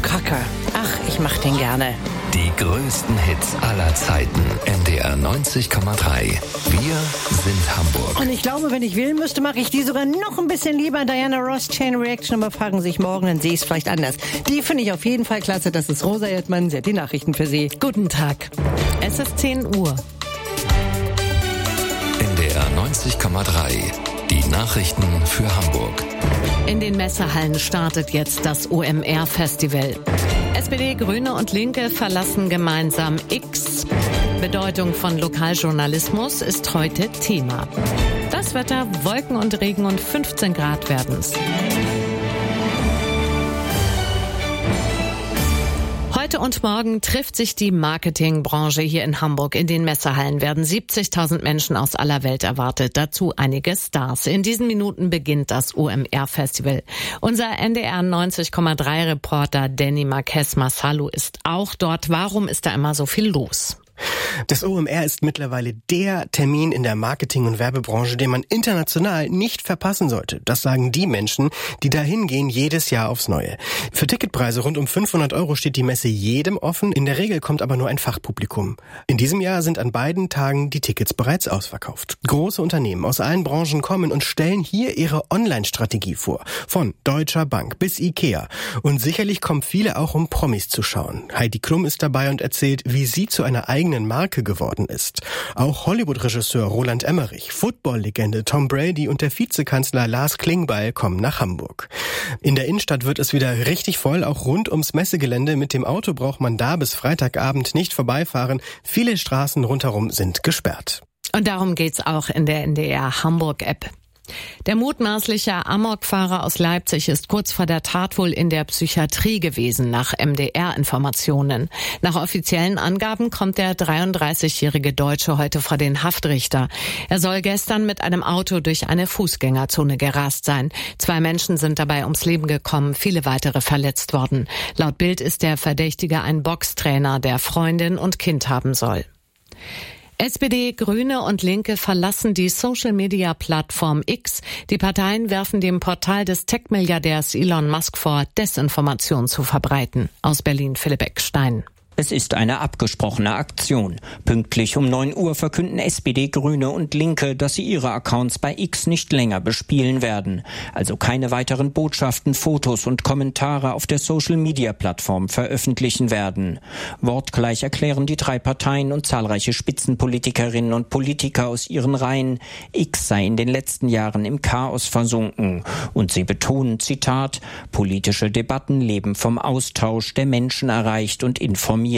Cocker. Ach, ich mach den gerne. Die größten Hits aller Zeiten. NDR 90,3. Wir sind Hamburg. Und ich glaube, wenn ich wählen müsste, mache ich die sogar noch ein bisschen lieber. Diana Ross, Chain Reaction, aber fragen Sie sich morgen, dann sehe ich es vielleicht anders. Die finde ich auf jeden Fall klasse. Das ist Rosa Erdmann. Sie hat die Nachrichten für Sie. Guten Tag. Es ist 10 Uhr. NDR 90,3. Die Nachrichten für Hamburg. In den Messehallen startet jetzt das OMR-Festival. SPD, Grüne und Linke verlassen gemeinsam X. Bedeutung von Lokaljournalismus ist heute Thema. Das Wetter, Wolken und Regen und 15 Grad werden's. Heute und morgen trifft sich die Marketingbranche hier in Hamburg. In den Messehallen werden 70.000 Menschen aus aller Welt erwartet. Dazu einige Stars. In diesen Minuten beginnt das OMR-Festival. Unser NDR 90,3 Reporter Danny Marquez Massalo ist auch dort. Warum ist da immer so viel los? Das OMR ist mittlerweile der Termin in der Marketing- und Werbebranche, den man international nicht verpassen sollte. Das sagen die Menschen, die da hingehen jedes Jahr aufs Neue. Für Ticketpreise rund um 500 € steht die Messe jedem offen. In der Regel kommt aber nur ein Fachpublikum. In diesem Jahr sind an beiden Tagen die Tickets bereits ausverkauft. Große Unternehmen aus allen Branchen kommen und stellen hier ihre Online-Strategie vor. Von Deutscher Bank bis Ikea. Und sicherlich kommen viele auch, um Promis zu schauen. Heidi Klum ist dabei und erzählt, wie sie zu einer eigenen Marke geworden ist. Auch Hollywood-Regisseur Roland Emmerich, Football-Legende Tom Brady und der Vizekanzler Lars Klingbeil kommen nach Hamburg. In der Innenstadt wird es wieder richtig voll, auch rund ums Messegelände. Mit dem Auto braucht man da bis Freitagabend nicht vorbeifahren. Viele Straßen rundherum sind gesperrt. Und darum geht's auch in der NDR Hamburg-App. Der mutmaßliche Amokfahrer aus Leipzig ist kurz vor der Tat wohl in der Psychiatrie gewesen, nach MDR-Informationen. Nach offiziellen Angaben kommt der 33-jährige Deutsche heute vor den Haftrichter. Er soll gestern mit einem Auto durch eine Fußgängerzone gerast sein. 2 Menschen sind dabei ums Leben gekommen, viele weitere verletzt worden. Laut Bild ist der Verdächtige ein Boxtrainer, der Freundin und Kind haben soll. SPD, Grüne und Linke verlassen die Social-Media-Plattform X. Die Parteien werfen dem Portal des Tech-Milliardärs Elon Musk vor, Desinformation zu verbreiten. Aus Berlin Philipp Eckstein. Es ist eine abgesprochene Aktion. Pünktlich um 9 Uhr verkünden SPD, Grüne und Linke, dass sie ihre Accounts bei X nicht länger bespielen werden. Also keine weiteren Botschaften, Fotos und Kommentare auf der Social-Media-Plattform veröffentlichen werden. Wortgleich erklären die 3 Parteien und zahlreiche Spitzenpolitikerinnen und Politiker aus ihren Reihen, X sei in den letzten Jahren im Chaos versunken. Und sie betonen, Zitat, politische Debatten leben vom Austausch, der Menschen erreicht und informiert.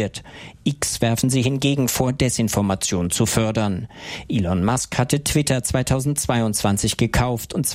X werfen sie hingegen vor, Desinformation zu fördern. Elon Musk hatte Twitter 2022 gekauft und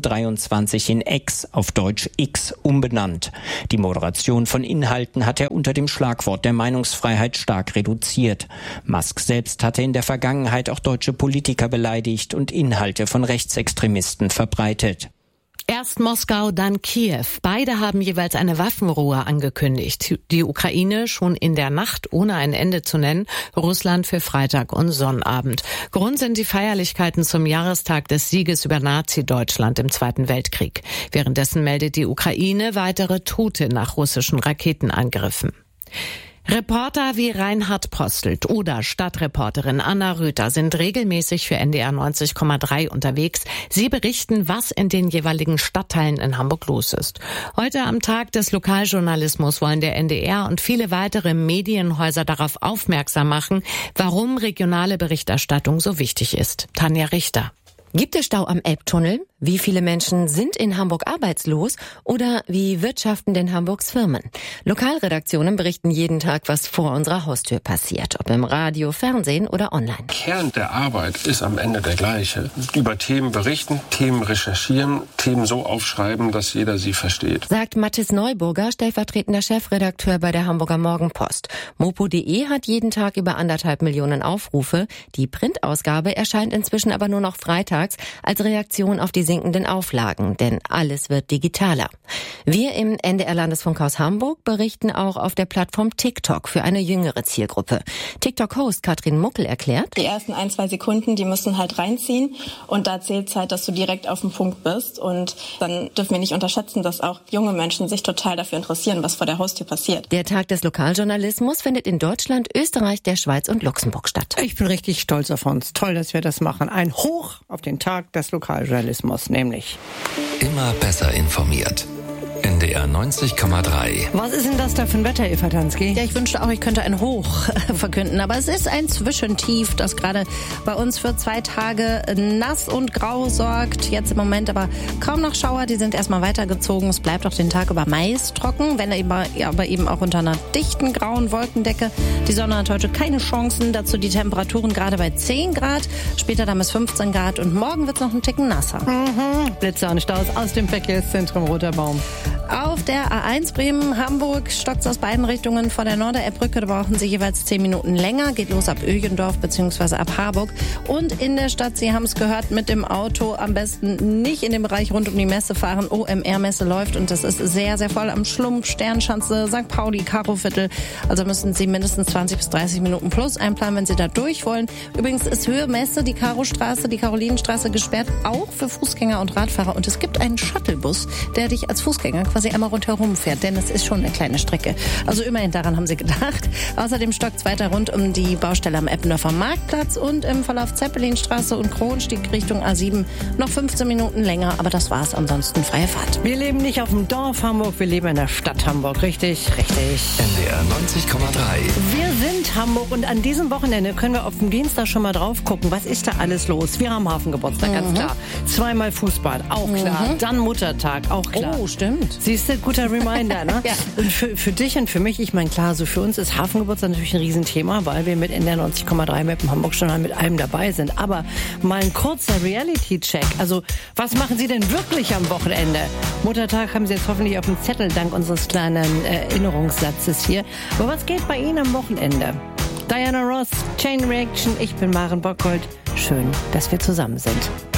2023 in X, auf Deutsch X, umbenannt. Die Moderation von Inhalten hat er unter dem Schlagwort der Meinungsfreiheit stark reduziert. Musk selbst hatte in der Vergangenheit auch deutsche Politiker beleidigt und Inhalte von Rechtsextremisten verbreitet. Erst Moskau, dann Kiew. Beide haben jeweils eine Waffenruhe angekündigt. Die Ukraine schon in der Nacht, ohne ein Ende zu nennen, Russland für Freitag und Sonnabend. Grund sind die Feierlichkeiten zum Jahrestag des Sieges über Nazi-Deutschland im Zweiten Weltkrieg. Währenddessen meldet die Ukraine weitere Tote nach russischen Raketenangriffen. Reporter wie Reinhard Postelt oder Stadtreporterin Anna Rüther sind regelmäßig für NDR 90,3 unterwegs. Sie berichten, was in den jeweiligen Stadtteilen in Hamburg los ist. Heute am Tag des Lokaljournalismus wollen der NDR und viele weitere Medienhäuser darauf aufmerksam machen, warum regionale Berichterstattung so wichtig ist. Tanja Richter. Gibt es Stau am Elbtunnel? Wie viele Menschen sind in Hamburg arbeitslos? Oder wie wirtschaften denn Hamburgs Firmen? Lokalredaktionen berichten jeden Tag, was vor unserer Haustür passiert. Ob im Radio, Fernsehen oder online. Kern der Arbeit ist am Ende der gleiche. Über Themen berichten, Themen recherchieren, Themen so aufschreiben, dass jeder sie versteht. Sagt Mathis Neuburger, stellvertretender Chefredakteur bei der Hamburger Morgenpost. Mopo.de hat jeden Tag über 1,5 Millionen Aufrufe. Die Printausgabe erscheint inzwischen aber nur noch freitags als Reaktion auf die sinkenden Auflagen, denn alles wird digitaler. Wir im NDR-Landesfunkhaus Hamburg berichten auch auf der Plattform TikTok für eine jüngere Zielgruppe. TikTok-Host Katrin Muckel erklärt: Die ersten 1-2 Sekunden, die müssen halt reinziehen und da zählt es halt, dass du direkt auf dem Punkt bist und dann dürfen wir nicht unterschätzen, dass auch junge Menschen sich total dafür interessieren, was vor der Haustür passiert. Der Tag des Lokaljournalismus findet in Deutschland, Österreich, der Schweiz und Luxemburg statt. Ich bin richtig stolz auf uns. Toll, dass wir das machen. Ein Hoch auf den Tag des Lokaljournalismus, nämlich. Immer besser informiert. NDR 90,3. Was ist denn das da für ein Wetter, Eva Tansky? Ja, ich wünschte auch, ich könnte ein Hoch verkünden. Aber es ist ein Zwischentief, das gerade bei uns für 2 Tage nass und grau sorgt. Jetzt im Moment aber kaum noch Schauer. Die sind erstmal weitergezogen. Es bleibt auch den Tag über meist trocken, wenn aber eben auch unter einer dichten grauen Wolkendecke. Die Sonne hat heute keine Chancen. Dazu die Temperaturen gerade bei 10 Grad. Später dann bis 15 Grad. Und morgen wird es noch ein Ticken nasser. Blitze und Staus aus dem Verkehrszentrum Roter Baum. Auf der A1 Bremen-Hamburg stockt es aus beiden Richtungen vor der Norderbrücke. Da brauchen Sie jeweils 10 Minuten länger. Geht los ab Ögendorf bzw. ab Harburg. Und in der Stadt, Sie haben es gehört, mit dem Auto am besten nicht in den Bereich rund um die Messe fahren. OMR-Messe läuft und das ist sehr, sehr voll am Schlumpf, Sternschanze, St. Pauli, Karoviertel. Also müssen Sie mindestens 20 bis 30 Minuten plus einplanen, wenn Sie da durch wollen. Übrigens ist Höhe Messe, die Karostraße, die Karolinenstraße gesperrt, auch für Fußgänger und Radfahrer. Und es gibt einen Shuttlebus, der dich als Fußgänger quasi einmal rundherum fährt, denn es ist schon eine kleine Strecke. Also immerhin daran haben sie gedacht. Außerdem stockt es weiter rund um die Baustelle am Eppendorfer Marktplatz und im Verlauf Zeppelinstraße und Kronstieg Richtung A7 noch 15 Minuten länger, aber das war's, ansonsten freie Fahrt. Wir leben nicht auf dem Dorf Hamburg, wir leben in der Stadt Hamburg. Richtig, richtig. NDR 90,3. Wir sind Hamburg und an diesem Wochenende können wir auf dem Dienstag schon mal drauf gucken, was ist da alles los. Wir haben Hafengeburtstag, ganz klar. 2-mal Fußball, auch klar. Dann Muttertag, auch klar. Oh, stimmt. Siehst du, guter Reminder, ne? Ja. Und für dich und für mich, ich meine, klar, so für uns ist Hafengeburtstag natürlich ein Riesenthema, weil wir mit NDR 90,3 mit dem Hamburg-Journal mit allem dabei sind. Aber mal ein kurzer Reality-Check. Also, was machen Sie denn wirklich am Wochenende? Muttertag haben Sie jetzt hoffentlich auf dem Zettel, dank unseres kleinen Erinnerungssatzes hier. Aber was geht bei Ihnen am Wochenende? Diana Ross, Chain Reaction, ich bin Maren Bockhold. Schön, dass wir zusammen sind.